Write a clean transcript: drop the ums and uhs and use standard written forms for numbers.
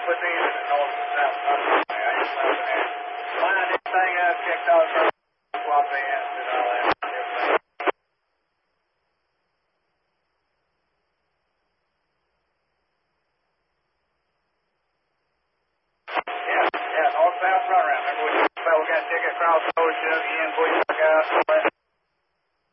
put these in the north and south country. I just left it in. Find anything else, checked out from swap the ends and all that. Yeah, north-south turnaround. Remember we got to take it across the ocean, the end, push back out.